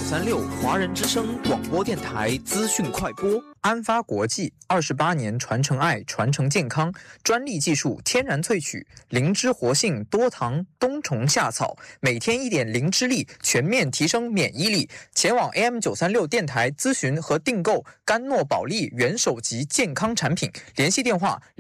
AM936华人之声广播电台资讯快播。安发国际28年传承爱，传承健康，专利技术天然萃取，灵芝活性多糖冬虫夏草，每天一点灵芝力，全面提升免疫力。前往 AM936电台咨询和订购甘诺宝利元首级健康产品，联系电话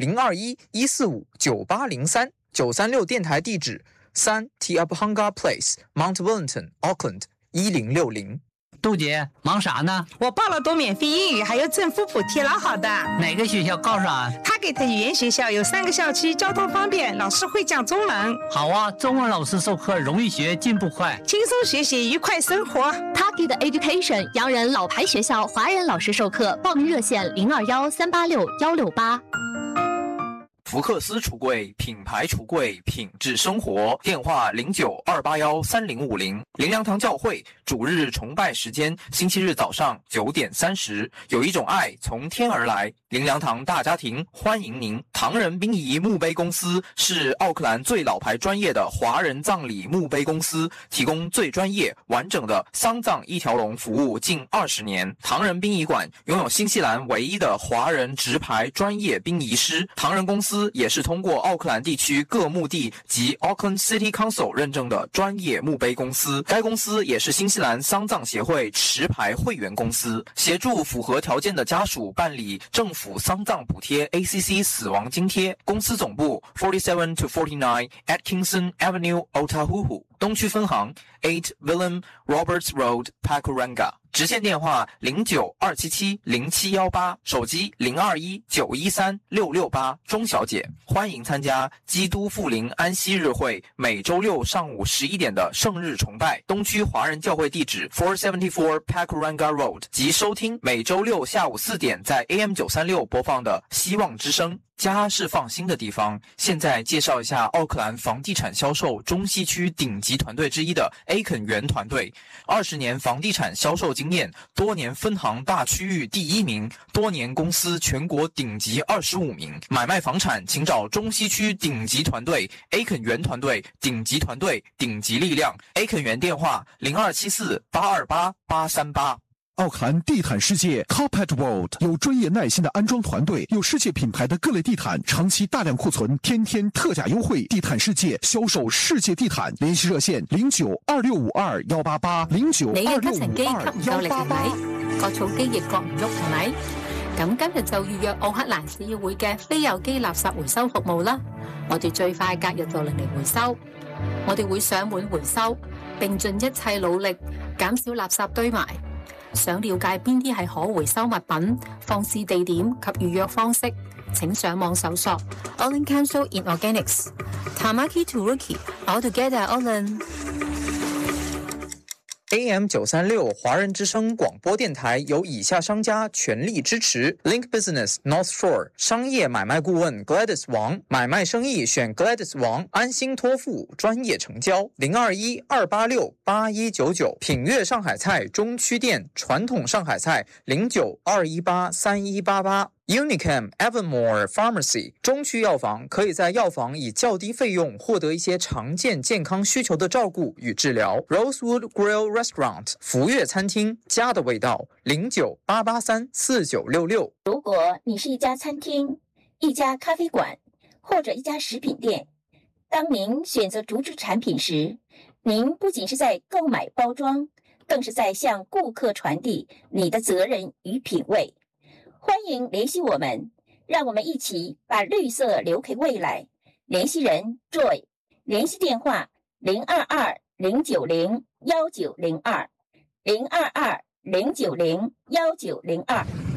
021-145-9803。936电台地址3 Tiabhanga Place Mount Wellington Auckland 1060。 杜姐忙啥呢？ 我报了多免费英语，还有政府补贴，老好的。 哪个学校告诉俺 ？Target 语言学校有3个校区，交通方便，老师会讲中文。 好啊，中文老师授课容易学，进步快， 轻松学习，愉快生活。 Target Education 洋人老牌学校，华人老师授课，报名热线021-386-168。 福克斯橱柜，品牌橱柜，品质生活。电话09-281-3050。灵粮堂教会主日崇拜时间：星期日早上9点30。有一种爱从天而来，灵粮堂大家庭欢迎您。唐人殡仪墓碑公司是奥克兰最老牌专业的华人葬礼墓碑公司，提供最专业完整的丧葬一条龙服务近20年。唐人殡仪馆拥有新西兰唯一的华人直牌专业殡仪师。唐人公司也是通过奥克兰地区各墓地及 Auckland City Council 认证的专业墓碑公司。该公司也是新西兰丧葬协会持牌会员公司，协助符合条件的家属办理政府丧葬补贴 ACC 死亡津贴。公司总部47 to 49 Atkinson Avenue Otahuhu， 东区分行8 Willem Roberts Road Pakuranga。直线电话09-277-0718，手机021-913-668。钟小姐，欢迎参加基督复临安息日会每周六上午11点的圣日崇拜，东区华人教会地址474 Pakuranga Road， 及收听每周六下午4点在 AM936 播放的希望之声。家是放心的地方。现在介绍一下奥克兰房地产销售中西区顶级团队之一的 A 肯园团队，20年房地产销售经验，多年分行大区域第1名，多年公司全国顶级25名。买卖房产请找中西区顶级团队 A 肯园团队，顶级团队，顶级力量。A 肯园电话0274-828-838。 奥克兰地毯世界 Carpet World 有专业耐心的安装团队，有世界品牌的各类地毯，长期大量库存，天天特价优惠。地毯世界销售世界地毯，聯繫熱線09-2652-188 你嘅吸塵機吸唔夠力係咪？個草機亦割唔喐係咪？咁今日就預約奧克蘭市議會嘅非有機垃圾回收服務啦。我哋最快隔日就嚟回收，我哋會上門回收，並盡一切努力減少垃圾堆埋。想了解邊啲係可回收物品、放置地點及預約方式，請上網搜索 Olin Council in Organics Tamaki to Rookie All Together Olin。 AM936 华人之声广播电台由以下商家全力支持 ：Link Business North Shore 商业买卖顾问 Gladys 王，买卖生意选 Gladys 王，安心托付，专业成交。021-286-8199。品悦上海菜中区店传统上海菜09-218-3188。Unicam Evermore Pharmacy 中区药房，可以在药房以较低费用获得一些常见健康需求的照顾与治疗。Rosewood Grill Restaurant 福悦餐厅，家的味道，09-883-4966。 如果你是一家餐厅、一家咖啡馆或者一家食品店，当您选择竹制产品时，您不仅是在购买包装，更是在向顾客传递你的责任与品味。欢迎联系我们，让我们一起把绿色留给未来。联系人 Joy， 联系电话022-090-1902 022-090-1902。